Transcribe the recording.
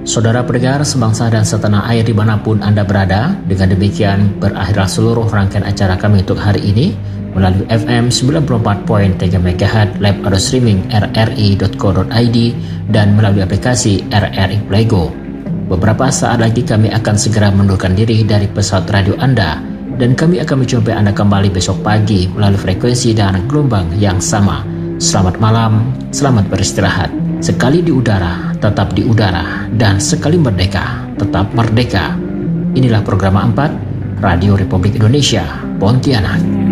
Saudara pendengar sebangsa dan setanah air dimanapun Anda berada, dengan demikian berakhirlah seluruh rangkaian acara kami untuk hari ini melalui FM 94.3 MHz live audio streaming rri.co.id dan melalui aplikasi RRI Playgo. Beberapa saat lagi kami akan segera mundurkan diri dari pesawat radio Anda dan kami akan menjumpai Anda kembali besok pagi melalui frekuensi dan gelombang yang sama. Selamat malam, selamat beristirahat. Sekali di udara, tetap di udara, dan sekali merdeka, tetap merdeka. Inilah program 4 Radio Republik Indonesia, Pontianak.